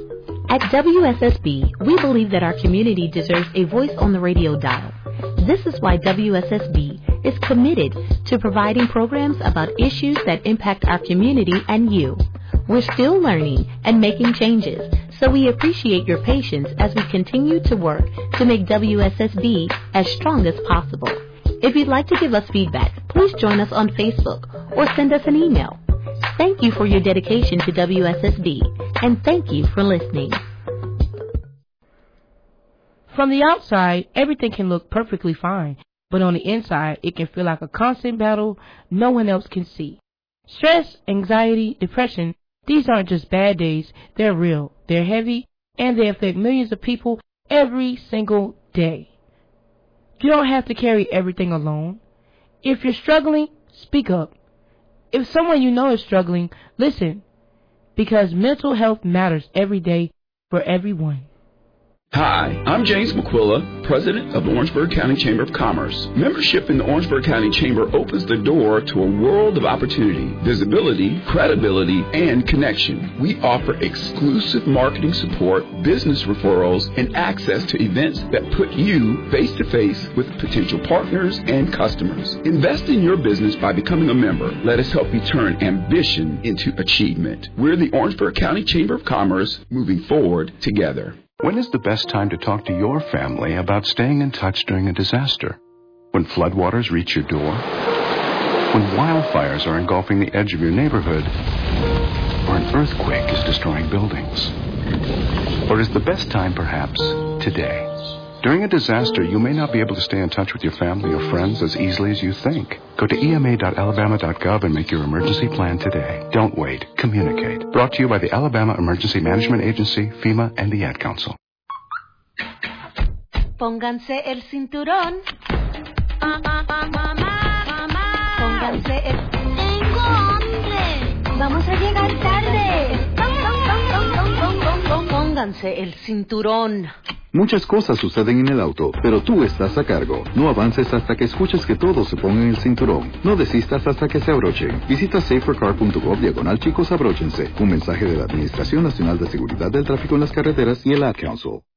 At WSSB, we believe that our community deserves a voice on the radio dial. This is why WSSB is committed to providing programs about issues that impact our community and you. We're still learning and making changes, so we appreciate your patience as we continue to work to make WSSB as strong as possible. If you'd like to give us feedback, please join us on Facebook or send us an email. Thank you for your dedication to WSSB, and thank you for listening. From the outside, everything can look perfectly fine, but on the inside, it can feel like a constant battle no one else can see. Stress, anxiety, depression, these aren't just bad days, they're real, they're heavy, and they affect millions of people every single day. You don't have to carry everything alone. If you're struggling, speak up. If someone you know is struggling, listen, because mental health matters every day for everyone. Hi, I'm James McQuilla, President of the Orangeburg County Chamber of Commerce. Membership in the Orangeburg County Chamber opens the door to a world of opportunity, visibility, credibility, and connection. We offer exclusive marketing support, business referrals, and access to events that put you face-to-face with potential partners and customers. Invest in your business by becoming a member. Let us help you turn ambition into achievement. We're the Orangeburg County Chamber of Commerce, moving forward together. When is the best time to talk to your family about staying in touch during a disaster? When floodwaters reach your door? When wildfires are engulfing the edge of your neighborhood? Or an earthquake is destroying buildings? Or is the best time perhaps today? During a disaster, you may not be able to stay in touch with your family or friends as easily as you think. Go to ema.alabama.gov and make your emergency plan today. Don't wait. Communicate. Brought to you by the Alabama Emergency Management Agency, FEMA, and the Ad Council. Pónganse el cinturón. Pónganse el... Tengo hambre. Vamos a llegar tarde. Pónganse el cinturón. Muchas cosas suceden en el auto, pero tú estás a cargo. No avances hasta que escuches que todos se pongan el cinturón. No desistas hasta que se abrochen. Visita safercar.gov/chicos abróchense. Un mensaje de la Administración Nacional de Seguridad del Tráfico en las Carreteras y el Ad Council.